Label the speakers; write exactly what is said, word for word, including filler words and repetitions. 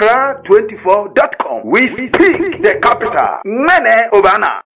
Speaker 1: accra twenty-four dot com. We speak the capital. Mene Obana.